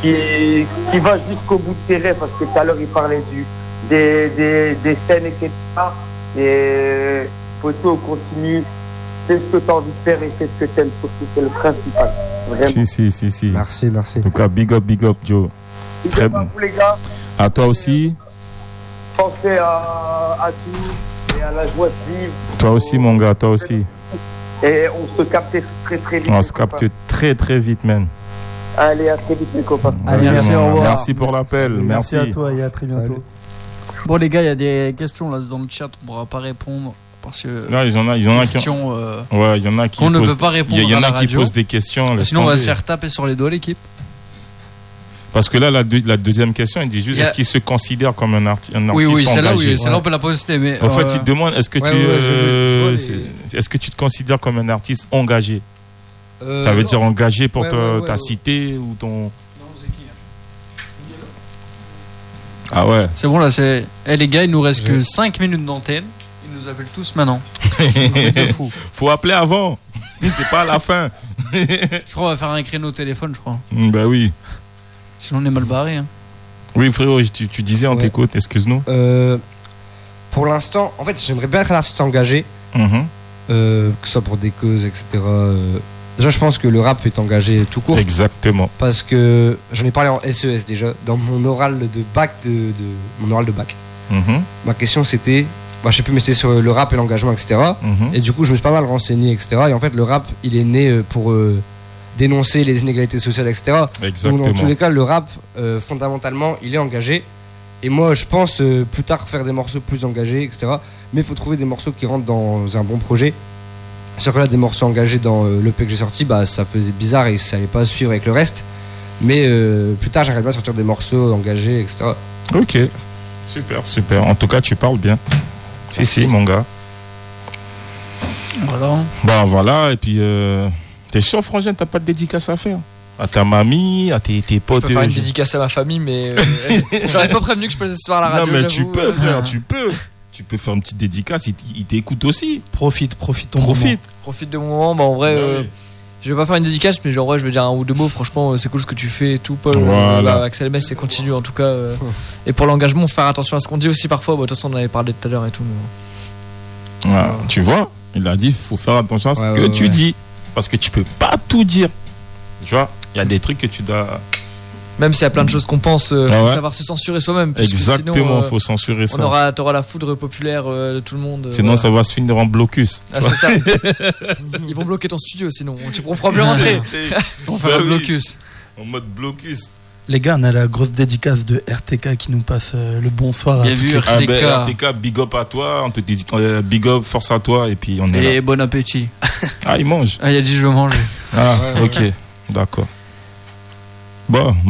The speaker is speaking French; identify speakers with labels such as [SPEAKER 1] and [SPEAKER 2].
[SPEAKER 1] qui va jusqu'au bout de tes rêves, parce que tout à l'heure il parlait des scènes, etc. Et photo, continue, fais ce que tu as envie de faire et fais ce que tu aimes, surtout c'est le principal. Vraiment.
[SPEAKER 2] Si.
[SPEAKER 3] Merci.
[SPEAKER 2] En tout cas, big up, Joe. Très bon.
[SPEAKER 1] Vous les gars.
[SPEAKER 2] À toi aussi.
[SPEAKER 1] Pensez à tout et à la joie de vivre.
[SPEAKER 2] Toi aussi, mon gars, toi aussi.
[SPEAKER 1] Et on se capte très très vite.
[SPEAKER 2] On se capte très vite, man.
[SPEAKER 1] Allez, à très vite, les copains.
[SPEAKER 4] Allez, merci, au revoir.
[SPEAKER 2] Merci pour l'appel. Merci
[SPEAKER 5] à toi et à très bientôt.
[SPEAKER 4] Bon, les gars, il y a des questions là dans le chat, on ne pourra pas répondre. Parce que
[SPEAKER 2] non, il y en a
[SPEAKER 4] questions,
[SPEAKER 2] ouais, il y en a qui
[SPEAKER 4] on ne peut pas répondre.
[SPEAKER 2] Il y en a
[SPEAKER 4] à la
[SPEAKER 2] qui
[SPEAKER 4] radio.
[SPEAKER 2] posent des questions.
[SPEAKER 4] Sinon, on va se faire taper sur les doigts, l'équipe.
[SPEAKER 2] Parce que là, la deuxième question, il dit juste est-ce qu'il se considère comme un artiste engagé?
[SPEAKER 4] Oui, celle-là, on peut la poster. Mais
[SPEAKER 2] en fait, il te demande est-ce que tu te considères comme un artiste engagé? Ça veut dire engagé pour ta cité ou ton. Ah ouais.
[SPEAKER 4] C'est bon là, les gars, il nous reste que 5 minutes d'antenne. Ils nous appellent tous maintenant.
[SPEAKER 2] Faut appeler avant. C'est pas à la fin.
[SPEAKER 4] Je crois qu'on va faire un créneau au téléphone, je crois.
[SPEAKER 2] Bah oui.
[SPEAKER 4] Sinon on est mal barré. Hein.
[SPEAKER 2] Oui frérot, tu disais on t'écoute, excuse-nous.
[SPEAKER 3] Pour l'instant, en fait, j'aimerais bien être un artiste engagé. Que ce soit pour des causes, etc. Déjà, je pense que le rap est engagé tout court.
[SPEAKER 2] Exactement.
[SPEAKER 3] Parce que j'en ai parlé en SES déjà, dans mon oral de bac. Mon oral de bac. Ma question c'était, je sais plus, mais c'était sur le rap et l'engagement, etc. Et du coup, je me suis pas mal renseigné, etc. Et en fait, le rap, il est né pour dénoncer les inégalités sociales, etc.
[SPEAKER 2] Exactement.
[SPEAKER 3] Donc, dans tous les cas, le rap, fondamentalement, il est engagé. Et moi, je pense plus tard faire des morceaux plus engagés, etc. Mais il faut trouver des morceaux qui rentrent dans un bon projet. Sur que là, des morceaux engagés dans l'EP que j'ai sorti, ça faisait bizarre et ça allait pas suivre avec le reste. Mais plus tard, j'arrive bien à sortir des morceaux engagés, etc.
[SPEAKER 2] Ok, super. En tout cas, tu parles bien. Si, mon gars.
[SPEAKER 4] Voilà.
[SPEAKER 2] Voilà, et puis t'es sûr, Frangin, t'as pas de dédicace à faire? À ta mamie, à tes potes.
[SPEAKER 6] Je peux faire une dédicace à ma famille, mais j'aurais pas prévenu que je passais ce soir à la radio.
[SPEAKER 2] Non, mais tu peux, frère, tu peux. Tu peux faire une petite dédicace, il t'écoute aussi.
[SPEAKER 5] Profite
[SPEAKER 6] de mon moment. En vrai, je vais pas faire une dédicace, mais en vrai, je vais dire un ou deux mots. Franchement, c'est cool ce que tu fais et tout, Paul.
[SPEAKER 2] Voilà.
[SPEAKER 6] Axel Metz, c'est continue en tout cas. Et pour l'engagement, faire attention à ce qu'on dit aussi parfois. De toute façon, on en avait parlé tout à l'heure et tout.
[SPEAKER 2] Tu vois, il a dit, il faut faire attention à ce que tu dis. Parce que tu peux pas tout dire. Tu vois, il y a des trucs que tu dois.
[SPEAKER 6] Même s'il y a plein de choses qu'on pense, faut savoir se censurer soi-même.
[SPEAKER 2] Exactement, faut censurer ça.
[SPEAKER 6] T'auras la foudre populaire de tout le monde.
[SPEAKER 2] Sinon, ça va se finir en blocus.
[SPEAKER 6] Ah, c'est ça. Ils vont bloquer ton studio sinon. Tu pourras plus rentrer.
[SPEAKER 4] On va faire un blocus.
[SPEAKER 2] En mode blocus.
[SPEAKER 5] Les gars, on a la grosse dédicace de RTK qui nous passe le bonsoir.
[SPEAKER 4] Bien vu, RTK.
[SPEAKER 2] RTK, big up à toi. On te dit big up, force à toi. Et puis on est là.
[SPEAKER 4] Et bon appétit.
[SPEAKER 2] Ah, il mange.
[SPEAKER 4] Ah, il a dit je veux manger.
[SPEAKER 2] Ah, ok. D'accord. Bon.